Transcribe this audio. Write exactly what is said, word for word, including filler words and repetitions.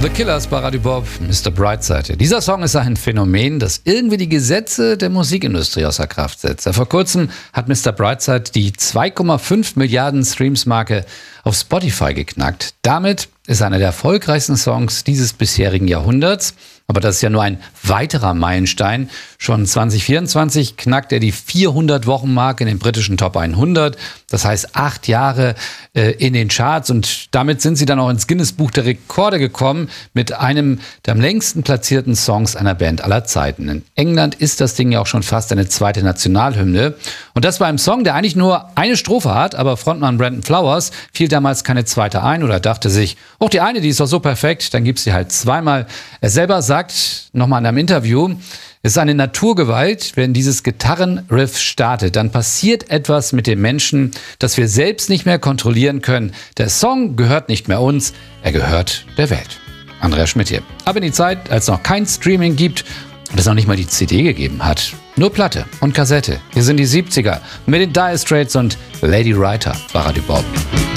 The Killers bei Radio Bob, Mister Brightside. Dieser Song ist ein Phänomen, das irgendwie die Gesetze der Musikindustrie außer Kraft setzt. Vor kurzem hat Mister Brightside die zwei Komma fünf Milliarden Streams-Marke auf Spotify geknackt. Damit ist einer der erfolgreichsten Songs dieses bisherigen Jahrhunderts. Aber das ist ja nur ein weiterer Meilenstein. Schon zwanzig vierundzwanzig knackt er die vierhundert-Wochen-Marke in den britischen Top hundert. Das heißt acht Jahre äh, in den Charts. Und damit sind sie dann auch ins Guinness-Buch der Rekorde gekommen mit einem der am längsten platzierten Songs einer Band aller Zeiten. In England ist das Ding ja auch schon fast eine zweite Nationalhymne. Und das bei einem Song, der eigentlich nur eine Strophe hat, aber Frontmann Brandon Flowers fiel damals keine zweite ein oder dachte sich, oh, die eine, die ist doch so perfekt, dann gibt's sie halt zweimal. Er selber sagt nochmal in einem Interview, es ist eine Naturgewalt, wenn dieses Gitarrenriff startet, dann passiert etwas mit dem Menschen, das wir selbst nicht mehr kontrollieren können. Der Song gehört nicht mehr uns, er gehört der Welt. Andreas Schmidt hier. Aber in die Zeit, als noch kein Streaming gibt und es noch nicht mal die C D gegeben hat. Nur Platte und Kassette. Hier sind die siebziger mit den Dire Straits und Lady Writer bei Radio Bob.